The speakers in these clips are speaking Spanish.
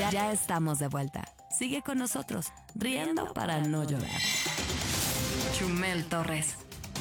Ya estamos de vuelta. Sigue con nosotros, riendo para no llorar. Chumel Torres.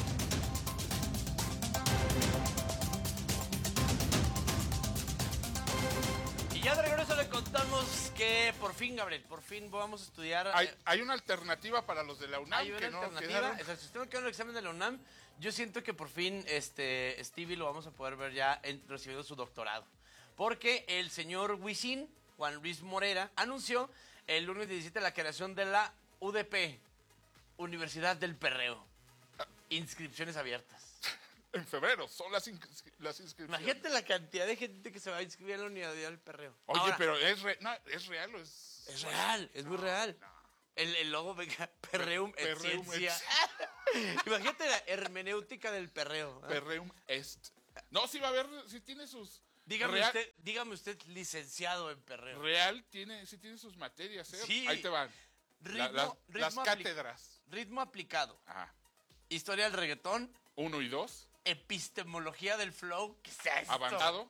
Y ya de regreso le contamos que por fin, Gabriel, por fin vamos a estudiar. Hay una alternativa para los de la UNAM. Hay una alternativa. O sea, si usted no queda en el examen de la UNAM, yo siento que por fin Stevie lo vamos a poder ver ya recibiendo su doctorado. Porque el señor Wisin, Juan Luis Morera, anunció el lunes 17 la creación de la UDP, Universidad del Perreo. Inscripciones abiertas. En febrero son las inscripciones. Imagínate la cantidad de gente que se va a inscribir en la Universidad del Perreo. Oye, ahora, pero ¿es real o es...? Es real, es muy real. No. El logo, venga, Perreum et Perreum Ciencia. Imagínate la hermenéutica del perreo. Perreum est. No, sí va a haber, sí tiene sus... Dígame usted, licenciado en perreo. Real sí tiene sus materias, ¿eh? Sí. Ahí te van. Las cátedras. Ritmo aplicado. Ajá. Historia del reggaetón. 1 y 2. Epistemología del flow. ¿Qué es esto? Avanzado.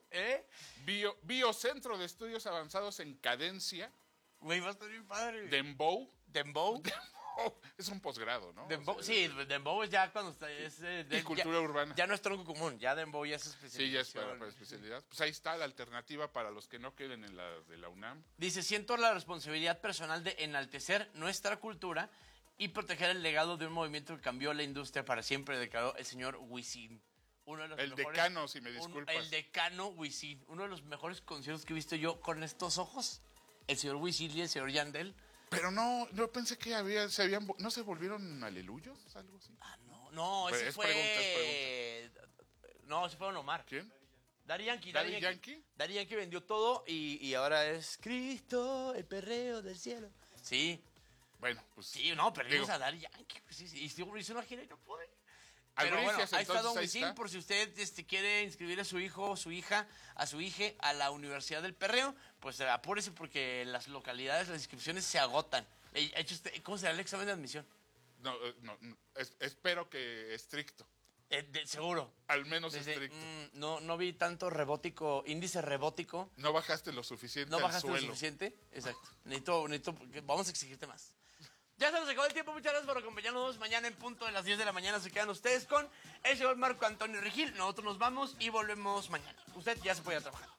¿Eh? Biocentro de Estudios Avanzados en Cadencia. Güey, va a estar bien padre. Dembow. Dembow. Es un posgrado, ¿no? Dembow, O sea, sí, Dembow es ya cuando está... y cultura urbana. Ya no es tronco común, ya Dembow ya es especialidad. Sí, ya es para especialidad. Pues ahí está la alternativa para los que no queden en la de la UNAM. Dice, siento la responsabilidad personal de enaltecer nuestra cultura y proteger el legado de un movimiento que cambió la industria para siempre, declaró el señor Wisin. Uno de los El mejores, decano, si me disculpas. El decano Wisin, uno de los mejores conciertos que he visto yo con estos ojos. El señor Wisin y el señor Yandel. Pero no pensé que no se volvieron aleluyos, algo así. Ah, no, ese fue... No, ese fue Don Omar. ¿Quién? Daddy Yankee. ¿Daddy Yankee? Daddy Yankee vendió todo y ahora es Cristo, el perreo del cielo. Sí. Bueno, pues... Sí, no, perdimos a Daddy Yankee. Pues, sí, y hizo una gira y no pude. Pero Albricias, bueno, ahí está entonces, Don ahí Wisin, está. por si usted quiere inscribir a su hijo o su hija, a su hija a la Universidad del Perreo, pues apúrese porque en las localidades las inscripciones se agotan. ¿Cómo será el examen de admisión? No, espero que estricto. Seguro. Al menos estricto. No vi tanto índice rebótico. No bajaste lo suficiente No al bajaste suelo. lo suficiente. Exacto. Necesito, vamos a exigirte más. Ya se nos acabó el tiempo. Muchas gracias por acompañarnos. Mañana en punto de las 10 de la mañana se quedan ustedes con el señor Marco Antonio Regil. Nosotros nos vamos y volvemos mañana. Usted ya se puede ir a trabajar.